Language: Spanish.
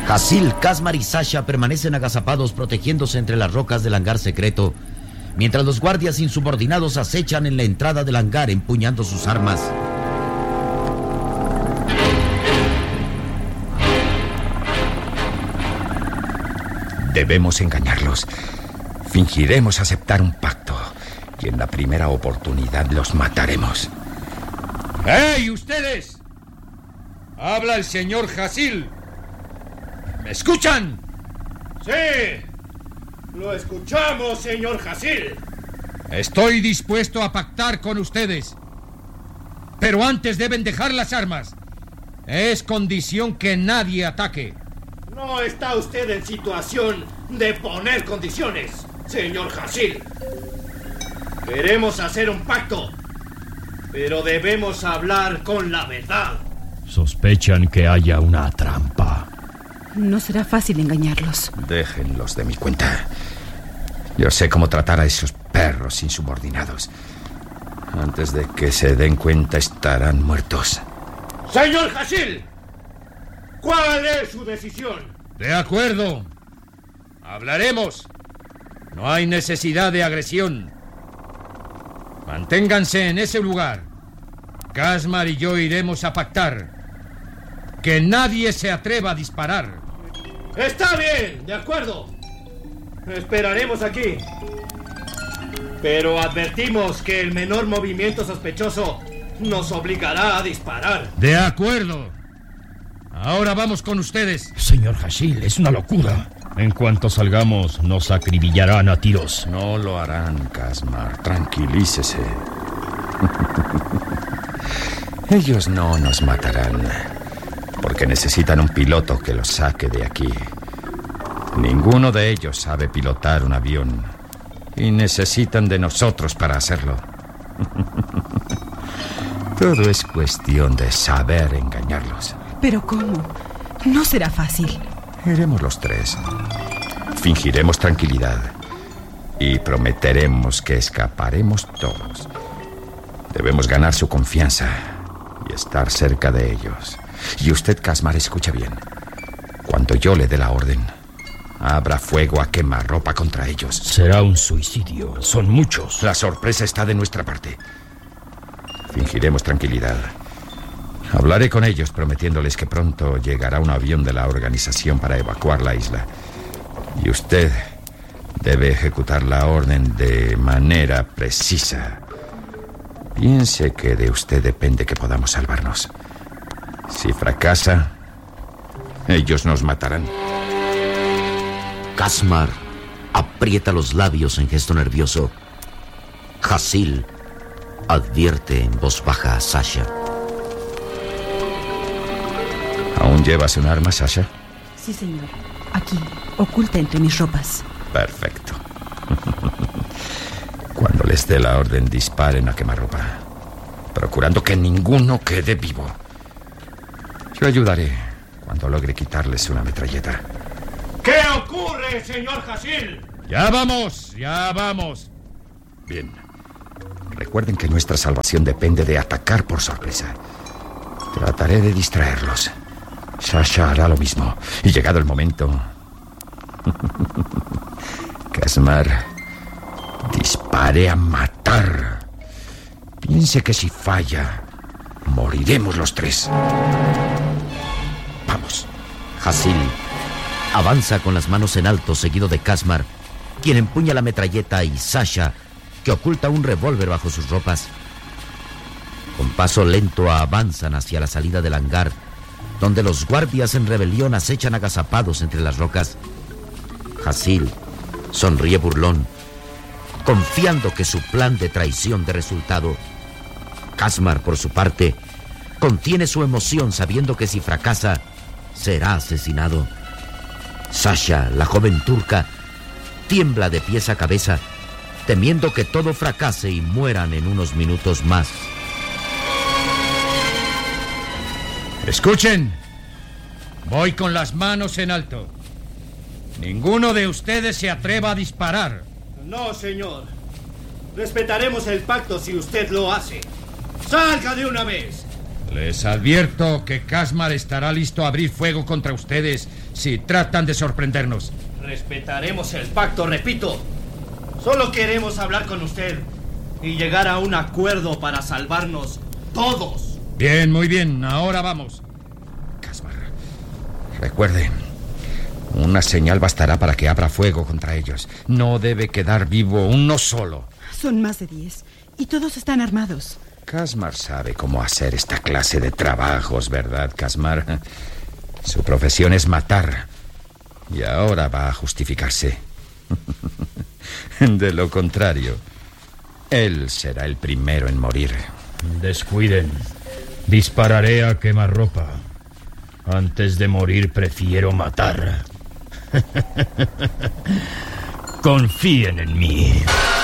Hasil, Kazmar y Sasha permanecen agazapados protegiéndose entre las rocas del hangar secreto, mientras los guardias insubordinados acechan en la entrada del hangar empuñando sus armas. Debemos engañarlos. Fingiremos aceptar un pacto y en la primera oportunidad los mataremos. ¡Hey, ustedes! Habla el señor Hasil. ¿Me escuchan? Sí, lo escuchamos, señor Hasil. Estoy dispuesto a pactar con ustedes, pero antes deben dejar las armas. Es condición que nadie ataque. No está usted en situación de poner condiciones, señor Hasil. Queremos hacer un pacto, pero debemos hablar con la verdad. Sospechan que haya una trampa. No será fácil engañarlos. Déjenlos de mi cuenta. Yo sé cómo tratar a esos perros insubordinados. Antes de que se den cuenta estarán muertos. Señor Hasil, ¿cuál es su decisión? De acuerdo. Hablaremos. No hay necesidad de agresión. Manténganse en ese lugar. Kazmar y yo iremos a pactar. Que nadie se atreva a disparar. Está bien, de acuerdo. Esperaremos aquí. Pero advertimos que el menor movimiento sospechoso nos obligará a disparar. De acuerdo. Ahora vamos con ustedes. Señor Hasil, es una locura. En cuanto salgamos, nos acribillarán a tiros. No lo harán, Kazmar. Tranquilícese. Ellos no nos matarán, porque necesitan un piloto que los saque de aquí. Ninguno de ellos sabe pilotar un avión y necesitan de nosotros para hacerlo. Todo es cuestión de saber engañarlos. ¿Pero cómo? No será fácil. Iremos los tres. Fingiremos tranquilidad y prometeremos que escaparemos todos. Debemos ganar su confianza y estar cerca de ellos. Y usted, Kazmar, escucha bien. Cuando yo le dé la orden, abra fuego a quemarropa contra ellos. Será un suicidio. Son muchos. La sorpresa está de nuestra parte. Fingiremos tranquilidad. Hablaré con ellos prometiéndoles que pronto llegará un avión de la organización para evacuar la isla. Y usted debe ejecutar la orden de manera precisa. Piense que de usted depende que podamos salvarnos. Si fracasa, ellos nos matarán. Kazmar aprieta los labios en gesto nervioso. Hasil advierte en voz baja a Sasha. ¿Aún llevas un arma, Sasha? Sí, señor. Aquí, oculta entre mis ropas. Perfecto. Cuando les dé la orden, disparen a quemarropa, procurando que ninguno quede vivo. Yo ayudaré cuando logre quitarles una metralleta. ¿Qué ocurre, señor Hasil? Ya vamos. Bien. Recuerden que nuestra salvación depende de atacar por sorpresa. Trataré de distraerlos. Sasha hará lo mismo. Y llegado el momento, Kazmar, dispare a matar. Piense que si falla, moriremos los tres. Vamos. Hasil avanza con las manos en alto, seguido de Kazmar, quien empuña la metralleta, y Sasha, que oculta un revólver bajo sus ropas. Con paso lento avanzan hacia la salida del hangar, donde los guardias en rebelión acechan agazapados entre las rocas. Hasil sonríe burlón, confiando que su plan de traición dé resultado. Kazmar, por su parte, contiene su emoción sabiendo que si fracasa, será asesinado. Sasha, la joven turca, tiembla de pies a cabeza, temiendo que todo fracase y mueran en unos minutos más. Escuchen. Voy con las manos en alto. Ninguno de ustedes se atreva a disparar. No, señor. Respetaremos el pacto si usted lo hace. ¡Salga de una vez! Les advierto que Casmar estará listo a abrir fuego contra ustedes si tratan de sorprendernos. Respetaremos el pacto, repito. Solo queremos hablar con usted y llegar a un acuerdo para salvarnos todos. Bien, muy bien. Ahora vamos. Casmar, recuerde, una señal bastará para que abra fuego contra ellos. No debe quedar vivo uno solo. Son más de 10 y todos están armados. Casmar sabe cómo hacer esta clase de trabajos, ¿verdad, Casmar? Su profesión es matar. Y ahora va a justificarse. De lo contrario, él será el primero en morir. Descuiden. Dispararé a quemarropa. Antes de morir prefiero matar. Confíen en mí.